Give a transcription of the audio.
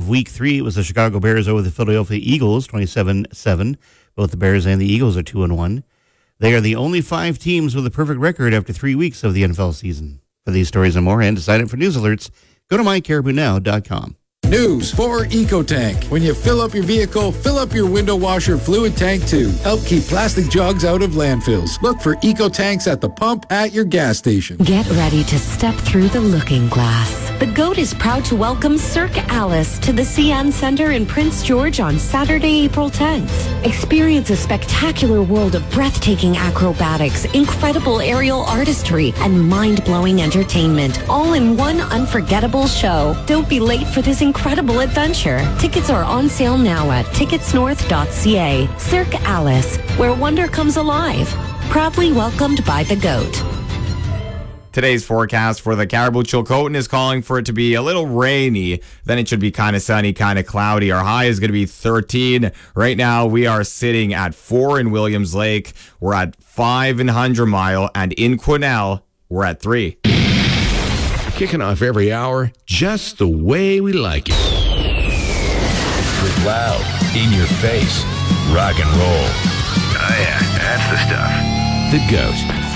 of Week 3, it was the Chicago Bears over the Philadelphia Eagles, 27-7. Both the Bears and the Eagles are 2-1. They are the only 5 teams with a perfect record after 3 weeks of the NFL season. For these stories and more, and to sign up for news alerts, go to mycaribounow.com. News for EcoTank. When you fill up your vehicle, fill up your window washer fluid tank too. Help keep plastic jugs out of landfills. Look for EcoTanks at the pump at your gas station. Get ready to step through the looking glass. The GOAT is proud to welcome Cirque Alice to the CN Center in Prince George on Saturday, April 10th. Experience a spectacular world of breathtaking acrobatics, incredible aerial artistry, and mind-blowing entertainment, all in one unforgettable show. Don't be late for this incredible adventure. Tickets are on sale now at ticketsnorth.ca. Cirque Alice, where wonder comes alive. Proudly welcomed by the GOAT. Today's forecast for the Caribou Chilcotin is calling for it to be a little rainy. Then it should be kind of sunny, kind of cloudy. Our high is going to be 13. Right now, we are sitting at 4 in Williams Lake. We're at 5 in 100 Mile. And in Quesnel, we're at 3. Kicking off every hour just the way we like it. With loud, in your face, rock and roll. Oh yeah, that's the stuff. The GOAT.